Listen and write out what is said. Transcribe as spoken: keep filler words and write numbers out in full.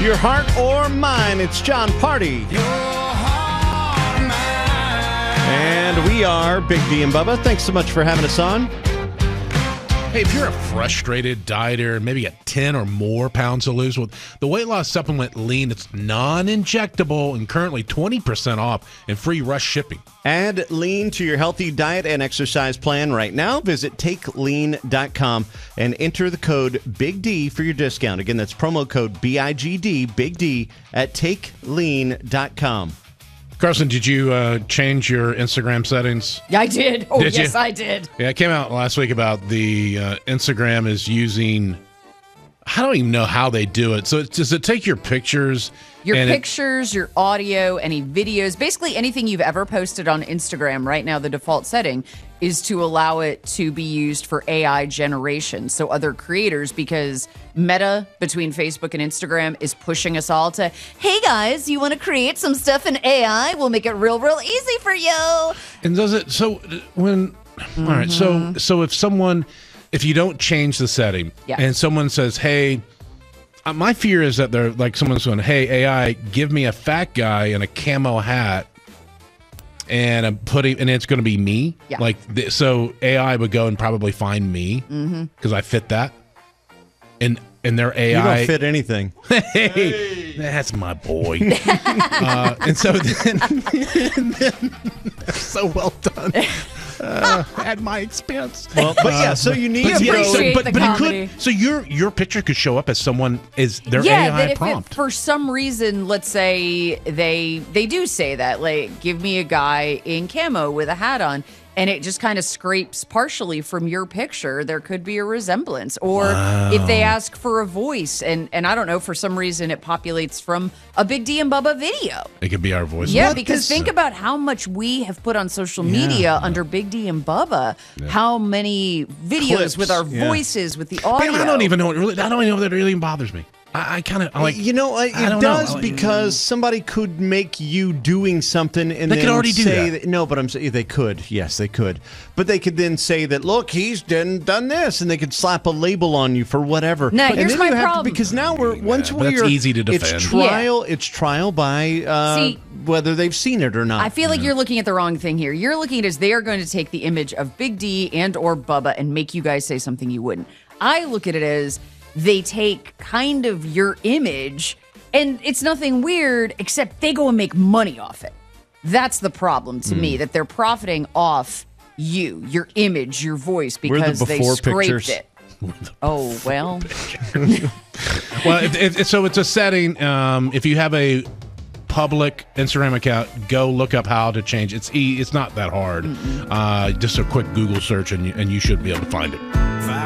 Your heart or mine. It's John Party. And we are Big D and Bubba. Thanks so much for having us on. Hey, if you're a frustrated dieter, maybe got ten or more pounds to lose, with the weight loss supplement Lean, it's non-injectable and currently twenty percent off and free rush shipping. Add Lean to your healthy diet and exercise plan right now. Visit take lean dot com and enter the code Big D for your discount. Again, that's promo code B I G D, Big D, at take lean dot com. Carson, did you uh, change your Instagram settings? Yeah, I did. Oh, did yes, you? I did. Yeah, it came out last week about the uh, Instagram is using, I don't even know how they do it. So it, does it take your pictures? Your and pictures, it, your audio, any videos, basically anything you've ever posted on Instagram. Right now, the default setting is to allow it to be used for A I generation. So other creators, because Meta between Facebook and Instagram is pushing us all to, hey guys, you want to create some stuff in A I? We'll make it real, real easy for you. And does it, so when, mm-hmm. all right, so so if someone, if you don't change the setting yeah. and someone says, hey, uh, my fear is that they're like someone's going, hey, A I, give me a fat guy in a camo hat. And I'm putting, and it's going to be me. Yeah. Like, th- so A I would go and probably find me because mm-hmm. I fit that. And and their A I, you don't fit anything. Hey, hey. That's my boy. uh, and so then, and then so well done. Uh, at my expense. Well, but yeah, so you need to you know, appreciate but, the but it comedy. could, so your your picture could show up as someone is their yeah, A I that if prompt. It, for some reason, let's say they they do say that, like, give me a guy in camo with a hat on, and it just kind of scrapes partially from your picture, there could be a resemblance. Or wow. if they ask for a voice, and and I don't know, for some reason it populates from a Big D and Bubba video. It could be our voice. Yeah, what because is, think about how much we have put on social media yeah. under Big D and Bubba. Yeah. How many videos Clips, with our yeah. voices, with the audio. Man, I don't even know. It really, I don't even know if that really bothers me. I, I kind of like. You know, it I don't does know. because somebody could make you doing something and They then could already do say that. No, but I'm saying they could. Yes, they could. But they could then say that, look, he's done done this, and they could slap a label on you for whatever. Now, and here's then my you have problem. To, because now we're once but that's we're easy to defend. It's trial. It's trial by uh, See, whether they've seen it or not. I feel like you're looking at the wrong thing here. You're looking at it as they are going to take the image of Big D and or Bubba and make you guys say something you wouldn't. I look at it as they take kind of your image, and it's nothing weird, except they go and make money off it. That's the problem to mm. me, that they're profiting off you, your image, your voice, because the they scraped pictures. it. Oh, well. Well, it, it, so it's a setting. Um, if you have a public Instagram account, go look up how to change. It's e- It's not that hard. Uh, just a quick Google search, and you, and you should be able to find it.